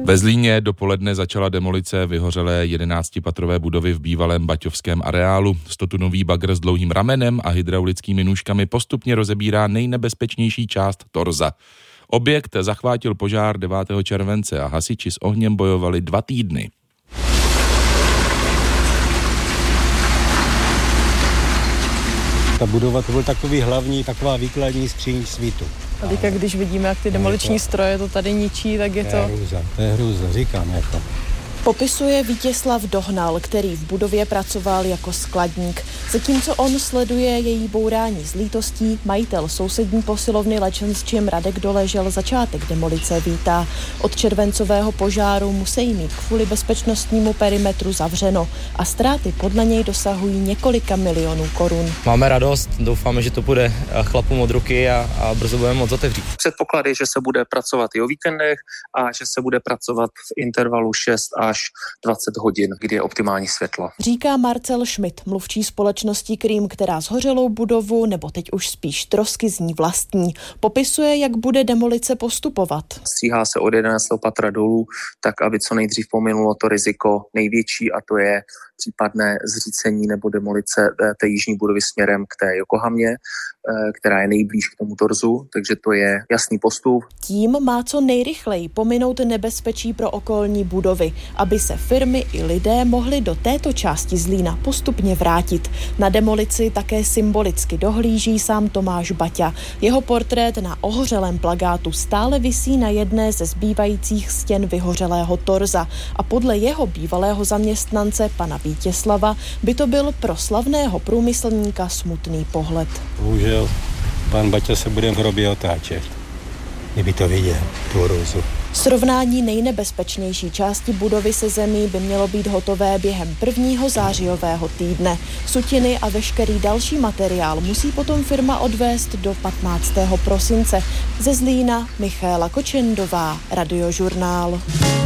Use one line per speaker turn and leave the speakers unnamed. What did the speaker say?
Ve Zlíně dopoledne začala demolice vyhořelé 11patrové budovy v bývalém baťovském areálu. 100tunový bagr s dlouhým ramenem a hydraulickými nůžkami postupně rozebírá nejnebezpečnější část torza. Objekt zachvátil požár 9. července a hasiči s ohněm bojovali 2 týdny.
Ta budova to byl takový hlavní, taková výkladní skříň svítu.
A teďka, když vidíme, jak ty demoliční stroje to tady ničí, tak je to...
To je hrůza, říkám jako.
Popisuje Vítězslav Dohnal, který v budově pracoval jako skladník. Zatímco on sleduje její bourání s lítostí, majitel sousední posilovny Let's Gym Radek Doležel začátek demolice vítá. Od červencového požáru musí mít kvůli bezpečnostnímu perimetru zavřeno a ztráty podle něj dosahují několika milionů korun.
Máme radost, doufáme, že to půjde chlapům od ruky a brzo budeme moct otevřít.
Předpoklad je, že se bude pracovat i o víkendech a že se bude pracovat v intervalu 6 až 20 hodin, kdy je optimální světlo.
Říká Marcel Schmidt, mluvčí společnosti Krím, která zhořelou budovu, nebo teď už spíš trosky z ní vlastní. Popisuje, jak bude demolice postupovat.
Stříhá se od 11. patra dolů, tak aby co nejdřív pominulo to riziko největší, a to je případné zřícení nebo demolice té jižní budovy směrem k té Yokohamě, která je nejblíž k tomu torzu, takže to je jasný postup.
Tím má co nejrychleji pominout nebezpečí pro okolní budovy, aby se firmy i lidé mohli do této části Zlína postupně vrátit. Na demolici také symbolicky dohlíží sám Tomáš Baťa. Jeho portrét na ohořelém plakátu stále visí na jedné ze zbývajících stěn vyhořelého torza a podle jeho bývalého zaměstnance pana Vítězslava by to byl pro slavného průmyslníka smutný pohled.
Bohužel pan Baťa se bude v hrobě otáčet, kdyby to viděl, tu hrůzu.
Srovnání nejnebezpečnější části budovy se zemí by mělo být hotové během 1. zářijového týdne. Sutiny a veškerý další materiál musí potom firma odvést do 15. prosince. Ze Zlína Michaela Kočendová, Radiožurnál.